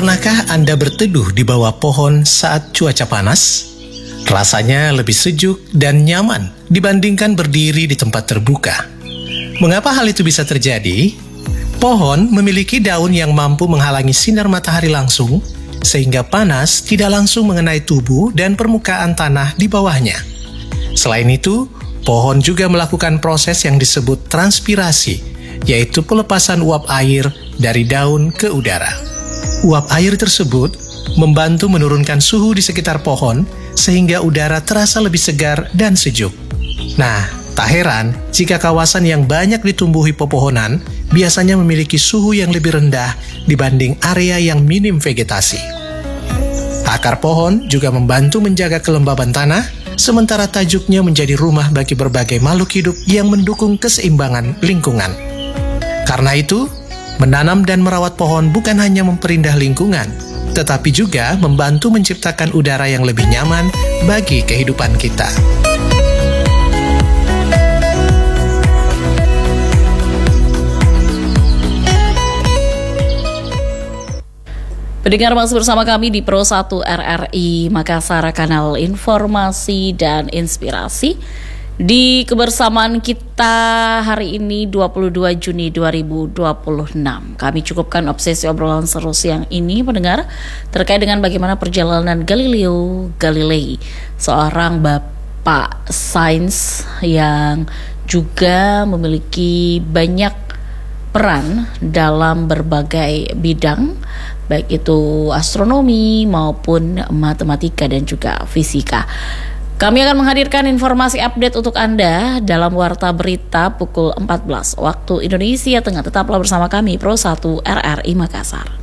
Pernahkah Anda berteduh di bawah pohon saat cuaca panas? Rasanya lebih sejuk dan nyaman dibandingkan berdiri di tempat terbuka. Mengapa hal itu bisa terjadi? Pohon memiliki daun yang mampu menghalangi sinar matahari langsung, sehingga panas tidak langsung mengenai tubuh dan permukaan tanah di bawahnya. Selain itu, pohon juga melakukan proses yang disebut transpirasi, yaitu pelepasan uap air dari daun ke udara. Uap air tersebut membantu menurunkan suhu di sekitar pohon sehingga udara terasa lebih segar dan sejuk. Nah, tak heran jika kawasan yang banyak ditumbuhi pepohonan biasanya memiliki suhu yang lebih rendah dibanding area yang minim vegetasi. Akar pohon juga membantu menjaga kelembaban tanah, sementara tajuknya menjadi rumah bagi berbagai makhluk hidup yang mendukung keseimbangan lingkungan. Karena itu, menanam dan merawat pohon bukan hanya memperindah lingkungan, tetapi juga membantu menciptakan udara yang lebih nyaman bagi kehidupan kita. Pendengar masih bersama kami di Pro 1 RRI Makassar, kanal informasi dan inspirasi. Di kebersamaan kita hari ini 22 Juni 2026, kami cukupkan obsesi obrolan seru siang ini, pendengar, terkait dengan bagaimana perjalanan Galileo Galilei, seorang bapak sains yang juga memiliki banyak peran dalam berbagai bidang, baik itu astronomi maupun matematika dan juga fisika. Kami akan menghadirkan informasi update untuk Anda dalam Warta Berita pukul 14 waktu Indonesia Tengah. Tetaplah bersama kami Pro 1 RRI Makassar.